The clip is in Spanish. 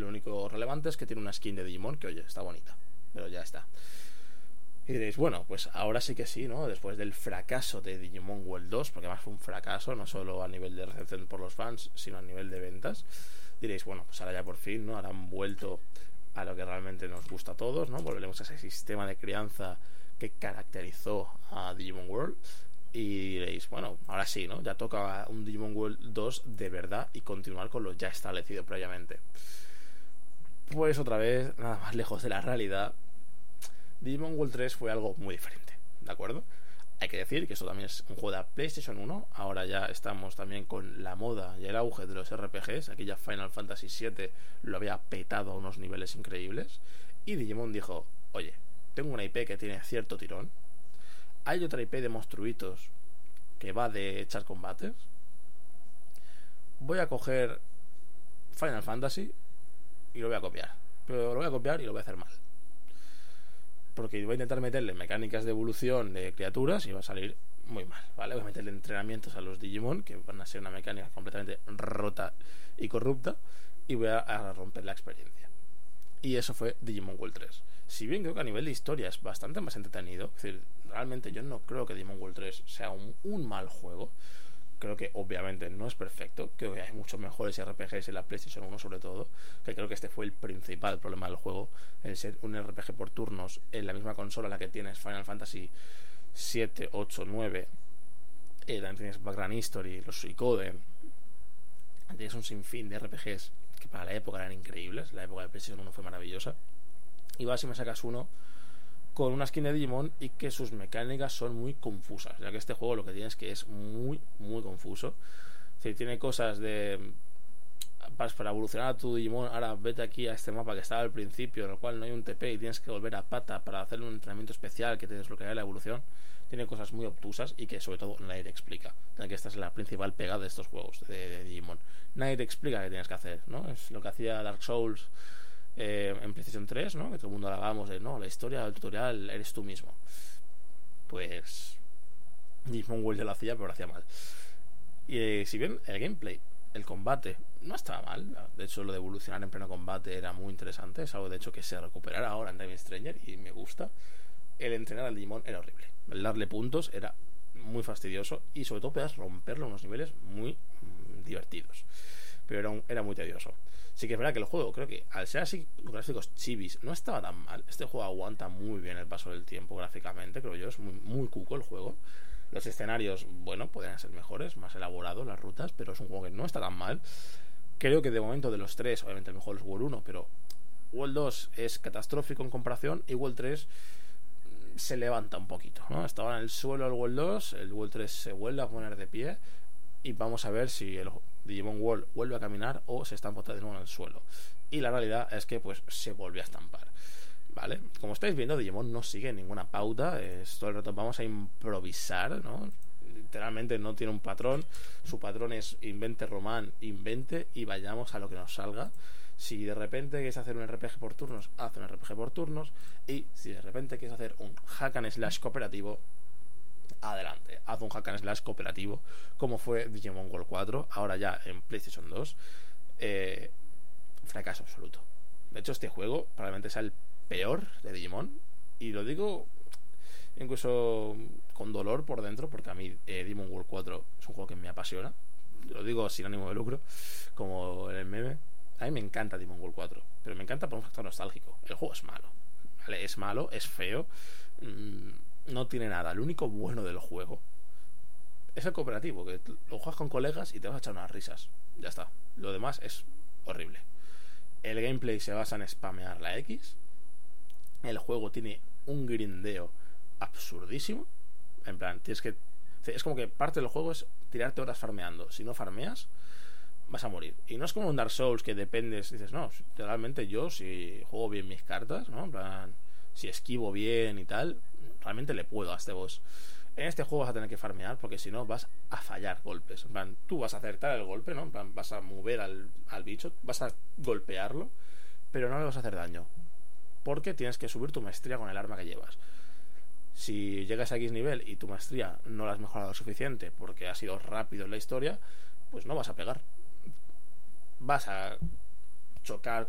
único relevante es que tiene una skin de Digimon que, oye, está bonita, pero ya está. Y diréis, bueno, pues ahora sí que sí, ¿no? Después del fracaso de Digimon World 2, porque además fue un fracaso, no solo a nivel de recepción por los fans, sino a nivel de ventas. Diréis, bueno, pues ahora ya por fin, ¿no? Ahora han vuelto a lo que realmente nos gusta a todos, ¿no? Volveremos a ese sistema de crianza que caracterizó a Digimon World. Y diréis, bueno, ahora sí, ¿no? Ya toca un Digimon World 2 de verdad y continuar con lo ya establecido previamente. Pues otra vez, nada más lejos de la realidad. Digimon World 3 fue algo muy diferente, ¿de acuerdo? Hay que decir que esto también es un juego de PlayStation 1. Ahora ya estamos también con la moda y el auge de los RPGs. Aquí ya Final Fantasy VII lo había petado a unos niveles increíbles. Y Digimon dijo, oye, tengo una IP que tiene cierto tirón. Hay otra IP de monstruitos que va de echar combates. Voy a coger Final Fantasy y lo voy a copiar. Pero lo voy a copiar y lo voy a hacer mal. Porque voy a intentar meterle mecánicas de evolución de criaturas y va a salir muy mal, ¿vale? Voy a meterle entrenamientos a los Digimon, que van a ser una mecánica completamente rota y corrupta, y voy a romper la experiencia. Y eso fue Digimon World 3. Si bien creo que a nivel de historia es bastante más entretenido, es decir, realmente yo no creo que Digimon World 3 sea un mal juego. Creo que obviamente no es perfecto. Creo que hay muchos mejores RPGs en la PlayStation 1 sobre todo, que creo que este fue el principal problema del juego, el ser un RPG por turnos en la misma consola en la que tienes Final Fantasy 7, 8, 9, también tienes Background History, los Suicoden, tienes un sinfín de RPGs que para la época eran increíbles. La época de PlayStation 1 fue maravillosa, y vas y me sacas uno con una skin de Digimon y que sus mecánicas son muy confusas, ya que este juego lo que tiene es que es muy, muy confuso. Es decir, tiene cosas de para evolucionar a tu Digimon, ahora vete aquí a este mapa que estaba al principio, en el cual no hay un TP y tienes que volver a pata para hacer un entrenamiento especial que te desbloqueará la evolución. Tiene cosas muy obtusas y que sobre todo nadie te explica, ya que esta es la principal pegada de estos juegos de Digimon. Nadie te explica qué tienes que hacer, ¿no? Es lo que hacía Dark Souls en PlayStation 3, ¿no? Que todo el mundo hablábamos de, no, la historia del tutorial eres tú mismo. Pues Digimon World ya lo hacía, pero lo hacía mal. Y si bien el gameplay, el combate, no estaba mal. De hecho, lo de evolucionar en pleno combate era muy interesante. Es algo de hecho que se recuperará ahora en Time Stranger y me gusta. El entrenar al Digimon era horrible. El darle puntos era muy fastidioso y sobre todo podías romperlo en unos niveles muy divertidos. Pero era muy tedioso. Sí que es verdad que el juego, creo que al ser así los gráficos chivis, no estaba tan mal. Este juego aguanta muy bien el paso del tiempo gráficamente, creo yo. Es muy, muy cuco el juego. Los escenarios, bueno, podrían ser mejores, más elaborados las rutas, pero es un juego que no está tan mal. Creo que de momento de los tres, obviamente el mejor es World 1, pero World 2 es catastrófico en comparación y World 3 se levanta un poquito, ¿no? Estaba en el suelo el World 2, el World 3 se vuelve a poner de pie y vamos a ver si el Digimon World vuelve a caminar o se estampa de nuevo en el suelo. Y la realidad es que pues se volvió a estampar, ¿vale? Como estáis viendo, Digimon no sigue ninguna pauta, todo el rato vamos a improvisar, ¿no? Literalmente no tiene un patrón. Su patrón es invente Román, invente y vayamos a lo que nos salga. Si de repente quieres hacer un RPG por turnos, haz un RPG por turnos. Y si de repente quieres hacer un hack and slash cooperativo, adelante, haz un hack and slash cooperativo, como fue Digimon World 4, ahora ya en PlayStation 2. Fracaso absoluto. De hecho, este juego probablemente sea el peor de Digimon, y lo digo incluso con dolor por dentro, porque a mí Digimon World 4 es un juego que me apasiona. Lo digo sin ánimo de lucro, como en el meme. A mí me encanta Digimon World 4, pero me encanta por un factor nostálgico. El juego es malo, ¿vale? Es malo, es feo, no tiene nada. Lo único bueno del juego es el cooperativo, que lo juegas con colegas y te vas a echar unas risas. Ya está. Lo demás es horrible. El gameplay se basa en spamear la X. El juego tiene un grindeo absurdísimo. En plan, tienes que... Es como que parte del juego es tirarte horas farmeando. Si no farmeas, vas a morir. Y no es como un Dark Souls que dependes, dices, no, realmente yo si juego bien mis cartas, ¿no? En plan, si esquivo bien y tal, realmente le puedo a este boss. En este juego vas a tener que farmear porque si no vas a fallar golpes. En plan, tú vas a acertar el golpe, ¿no? En plan, vas a mover al bicho, vas a golpearlo, pero no le vas a hacer daño, porque tienes que subir tu maestría con el arma que llevas. Si llegas a X nivel y tu maestría no la has mejorado lo suficiente porque ha sido rápido en la historia, pues no vas a pegar. Vas a chocar